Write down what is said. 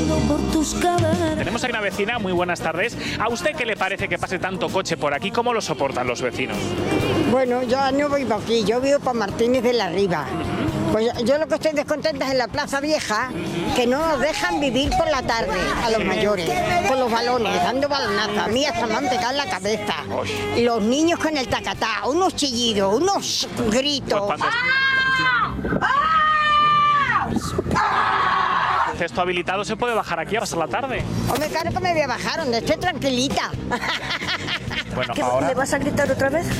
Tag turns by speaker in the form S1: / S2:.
S1: Tenemos aquí una vecina, muy buenas tardes. ¿A usted qué le parece que pase tanto coche por aquí? ¿Cómo lo soportan los vecinos?
S2: Bueno, yo no vivo aquí, yo vivo por Martínez de la Riva. Pues yo lo que estoy descontenta es en la Plaza Vieja, que no nos dejan vivir por la tarde a los mayores, con los balones, dando balonazos. A mí hasta me han pegado en la cabeza. Los niños con el tacatá, unos chillidos, unos gritos.
S1: ¿Cesto habilitado se puede bajar aquí a pasar la tarde?
S2: Hombre, claro que me voy a bajar, donde esté tranquilita.
S1: Bueno,
S3: ¿Me vas a gritar otra vez?